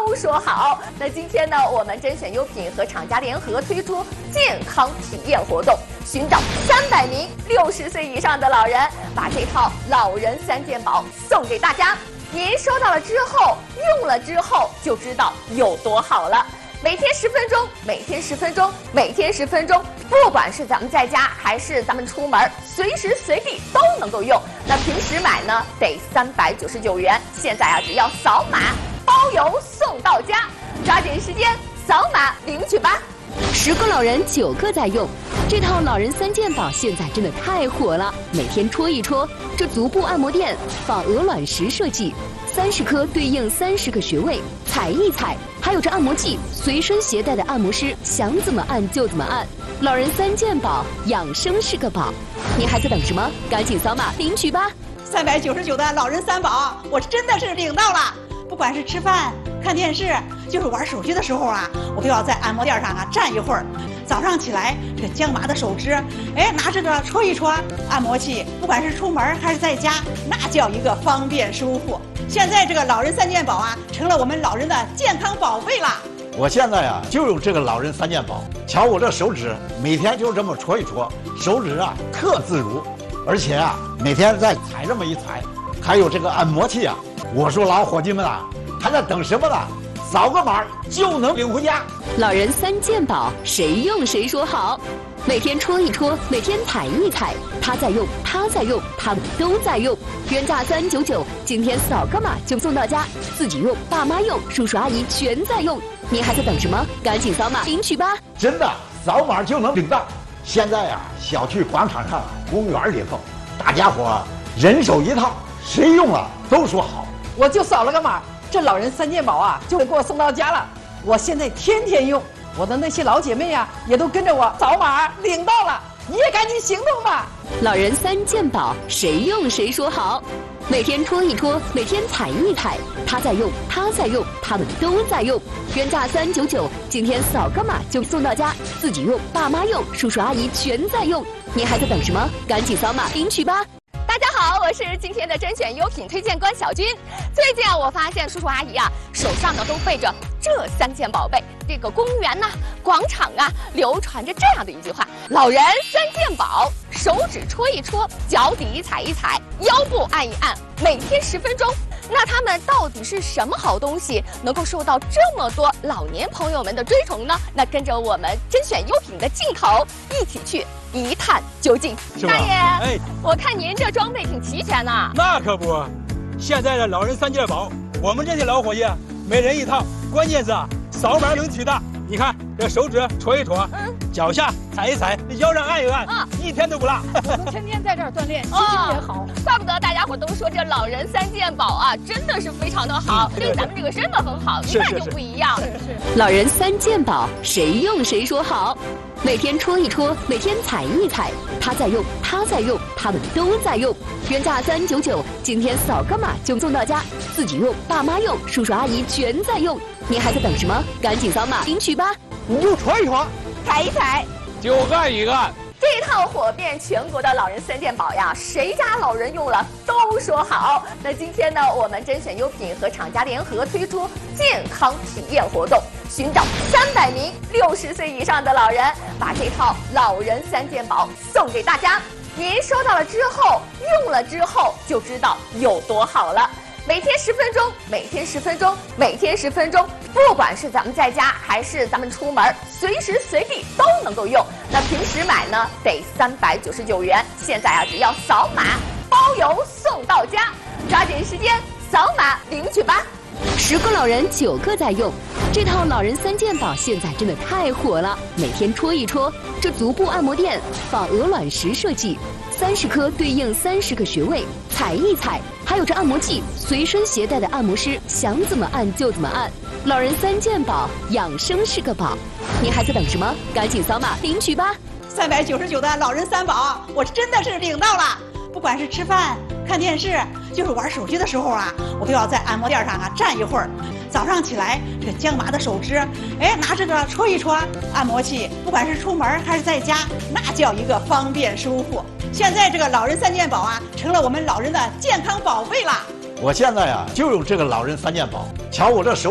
都说好。那今天呢，我们甄选优品和厂家联合推出健康体验活动，寻找300名60岁以上的老人，把这套老人3件宝送给大家。您收到了之后，用了之后就知道有多好了。每天10分钟，每天10分钟，每天10分钟，不管是咱们在家还是咱们出门，随时随地都能够用。那平时买呢得399元，现在啊只要扫码包邮送到家，抓紧时间扫码领取吧。 10个老人9个在用，这套老人3件宝现在真的太火了。每天戳一戳，这足部按摩垫仿鹅卵石设计，30颗对应30个穴位，踩一踩。还有这按摩器，随身携带的按摩师想怎么按就怎么按。老人3件宝，养生是个宝。您还在等什么？赶紧扫码领取吧 ！399的老人3宝，我真的是领到了。不管是吃饭、看电视，就是玩手机的时候啊，我都要在按摩垫上啊站一会儿。早上起来，这个僵麻的手指，拿这个戳一戳按摩器，不管是出门还是在家，那叫一个方便舒服。现在这个老人3件宝啊，成了我们老人的健康宝贝啦。 我现在呀就用这个老人3件宝，瞧我这手指，每天就这么戳一戳，手指啊特自如，而且啊每天再踩这么一踩，还有这个按摩器啊。我说老伙计们啊，还在等什么呢？扫个码就能领回家。 老人3件宝，谁用谁说好。每天戳一戳，每天踩一踩，他在用，他在用，他们都在用。原价399，今天扫个码就送到家，自己用，爸妈用，叔叔阿姨全在用。您还在等什么？赶紧扫码领取吧！ 真的，扫码就能领到。现在啊，小区广场上、公园里头，大家伙人手一套，谁用了都说好。 我就扫了个码，这老人3件宝啊就给我送到家了。我现在天天用，我的那些老姐妹啊也都跟着我扫码领到了。你也赶紧行动吧！ 老人3件宝，谁用谁说好。每天戳一戳，每天踩一踩，他在用，他在用，他们都在用。原价399，今天扫个码就送到家，自己用，爸妈用，叔叔阿姨全在用。您还在等什么？赶紧扫码领取吧！ 大家好，我是今天的甄选优品推荐官小军。最近啊，我发现叔叔阿姨啊手上呢都背着这3件宝贝。这个公园呐、广场啊，流传着这样的一句话：老人3件宝，手指戳一戳，脚底踩一踩，腰部按一按，每天10分钟。那他们到底是什么好东西，能够受到这么多老年朋友们的追崇呢？那跟着我们甄选优品的镜头，一起去一探究竟。大爷，我看您这装备挺齐全呐。 那可不，现在的老人3件宝，我们这些老伙计每人一套，关键是啊，扫码领取的。你看这手指戳一戳，脚下踩一踩，腰上按一按，一天都不落。 我能天天在这儿锻炼，心情也好。 怪不得大家伙都说这老人3件宝啊，真的是非常的好，对咱们这个身子很好，一看就不一样。 老人3件宝，谁用谁说好。每天戳一戳，每天踩一踩，他在用，他在用，他们都在用。原价399，今天扫个码就送到家，自己用，爸妈用，叔叔阿姨全在用。您还在等什么？赶紧扫码领取吧！ 你就戳一戳， 踩一踩， 就按一按。 这套火遍全国的老人3件宝呀，谁家老人用了都说好。那今天呢，我们甄选优品和厂家联合推出健康体验活动，寻找300名60岁以上的老人，把这套老人3件宝送给大家。您收到了之后，用了之后就知道有多好了。每天10分钟，每天10分钟，每天10分钟，不管是咱们在家还是咱们出门，随时随地都能够用。那平时买呢得399元，现在啊只要扫码包邮送到家，抓紧时间扫码领取吧。 10个老人9个在用，这套老人3件宝现在真的太火了。每天戳一戳，这足部按摩垫仿鹅卵石设计，30颗对应30个穴位，踩一踩。还有这按摩器，随身携带的按摩师想怎么按就怎么按。老人3件宝，养生是个宝。您还在等什么？赶紧扫码领取吧 ！399的老人3宝，我真的是领到了。不管是吃饭、看电视，就是玩手机的时候啊，我都要在按摩垫上啊站一会儿。早上起来，这个僵麻的手指，拿这个戳一戳按摩器，不管是出门还是在家，那叫一个方便舒服。现在这个老人3件宝啊，成了我们老人的健康宝贝啦。 我现在呀就用这个老人3件宝，瞧我这手。